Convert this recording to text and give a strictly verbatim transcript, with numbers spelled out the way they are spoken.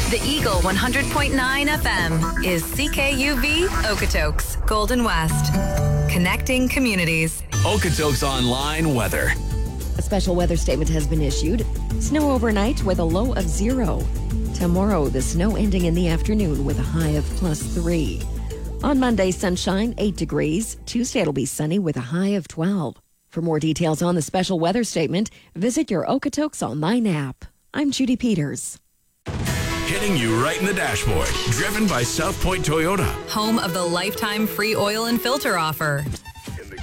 The Eagle one hundred point nine F M is C K U V Okotoks, Golden West. Connecting communities. Okotoks Online weather. A special weather statement has been issued. Snow overnight with a low of zero. Tomorrow, the snow ending in the afternoon with a high of plus three. On Monday, sunshine, eight degrees. Tuesday, it'll be sunny with a high of twelve. For more details on the special weather statement, visit your Okotoks Online app. I'm Judy Peters. Hitting you right in the dashboard. Driven by South Point Toyota. Home of the lifetime free oil and filter offer.